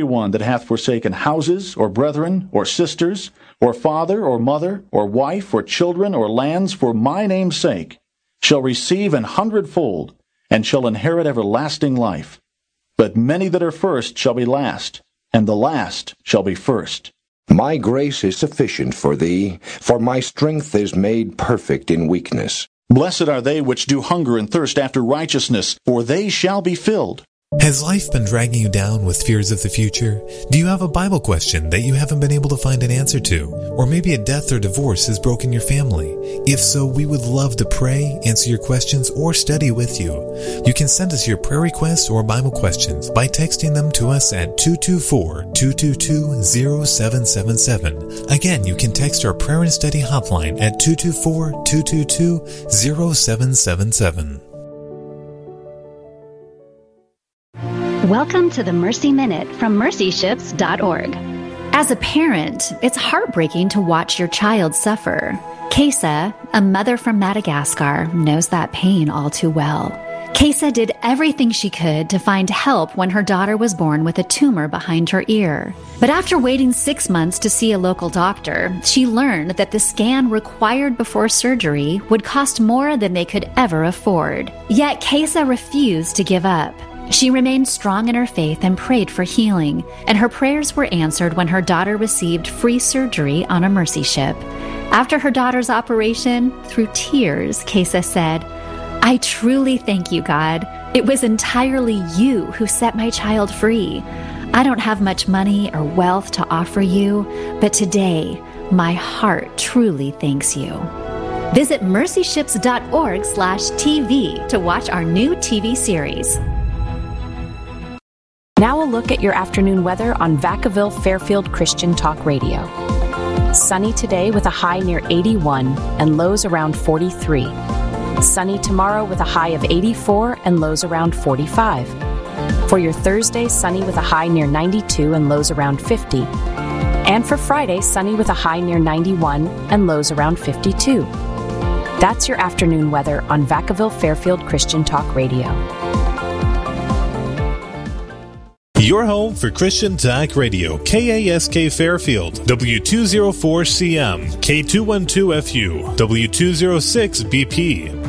Everyone that hath forsaken houses, or brethren, or sisters, or father, or mother, or wife, or children, or lands, for my name's sake, shall receive 100-fold, and shall inherit everlasting life. But many that are first shall be last, and the last shall be first. My grace is sufficient for thee, for my strength is made perfect in weakness. Blessed are they which do hunger and thirst after righteousness, for they shall be filled. Has life been dragging you down with fears of the future? Do you have a Bible question that you haven't been able to find an answer to? Or maybe a death or divorce has broken your family? If so, we would love to pray, answer your questions, or study with you. You can send us your prayer requests or Bible questions by texting them to us at 224-222-0777. Again, you can text our prayer and study hotline at 224-222-0777. Welcome to the Mercy Minute from mercyships.org. As a parent, it's heartbreaking to watch your child suffer. Kesa, a mother from Madagascar, knows that pain all too well. Kesa did everything she could to find help when her daughter was born with a tumor behind her ear. But after waiting 6 months to see a local doctor, she learned that the scan required before surgery would cost more than they could ever afford. Yet Kesa refused to give up. She remained strong in her faith and prayed for healing, and her prayers were answered when her daughter received free surgery on a Mercy ship. After her daughter's operation, through tears, Kesa said, "I truly thank you, God. It was entirely you who set my child free. I don't have much money or wealth to offer you, but today, my heart truly thanks you." Visit mercyships.org/TV to watch our new TV series. Now a look at your afternoon weather on Vacaville Fairfield Christian Talk Radio. Sunny today with a high near 81 and lows around 43. Sunny tomorrow with a high of 84 and lows around 45. For your Thursday, sunny with a high near 92 and lows around 50. And for Friday, sunny with a high near 91 and lows around 52. That's your afternoon weather on Vacaville Fairfield Christian Talk Radio. Your home for Christian Talk Radio, KASK Fairfield, W204CM, K212FU, W206BP.